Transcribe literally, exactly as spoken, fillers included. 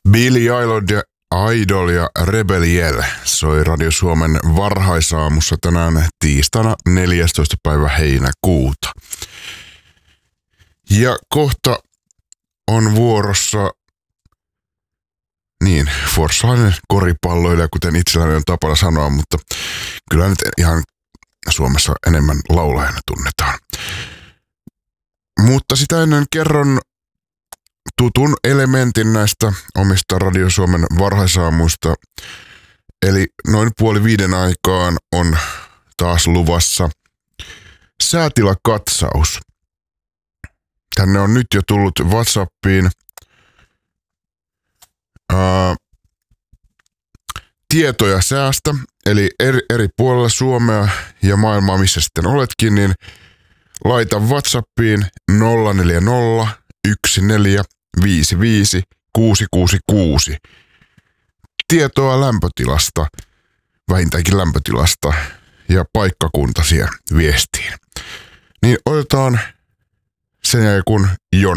Billy Idol, Idol ja Rebeliel soi Radio Suomen varhaisaamussa tänään tiistaina neljästoista päivä heinäkuuta. Ja kohta on vuorossa niin, forssalainen koripalloilija, kuten itselläni on tapana sanoa, mutta kyllä nyt ihan Suomessa enemmän laulajana tunnetaan. Mutta sitä ennen kerron tutun elementin näistä omista Radio Suomen varhaisaamuista. Eli noin puoli viiden aikaan on taas luvassa säätilakatsaus. Tänne on nyt jo tullut WhatsAppiin ää, tietoja säästä, eli eri, eri puolilla Suomea ja maailmaa, missä sitten oletkin, niin laita WhatsAppiin nolla neljä nolla yksi neljä viisi viisi kuusi kuusi kuusi tietoa lämpötilasta, vähintäänkin lämpötilasta ja paikkakuntasi viestiin. Niin otetaan sen jälkeen, kun Jon